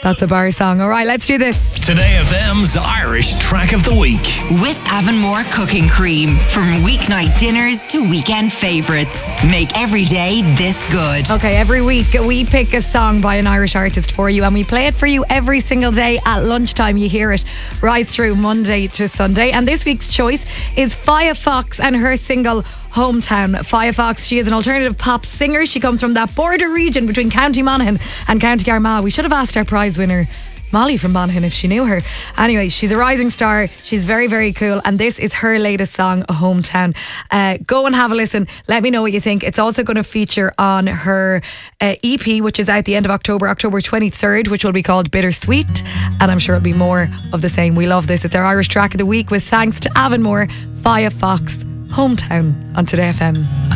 That's a bar song. All right, let's do this. Today FM's Irish Track of the Week. With Avonmore Cooking Cream. From weeknight dinners to weekend favourites. Make every day this good. Okay, every week we pick a song by an Irish artist for you and we play it for you every single day at lunchtime. You hear it right through Monday to Sunday. And this week's choice is Fia Fox and her single Hometown. Fia Fox, she is an alternative pop singer. She comes from that border region between County Monaghan and County Armagh. We should have asked our prize winner Molly from Monaghan if she knew her. Anyway, she's a rising star. She's very, very cool. And this is her latest song, Hometown. Go and have a listen. Let me know what you think. It's also going to feature on her EP, which is out the end of October 23rd, which will be called Bittersweet. And I'm sure it'll be more of the same. We love this. It's our Irish Track of the Week with thanks to Avonmore, Fia Fox, Hometown on Today FM.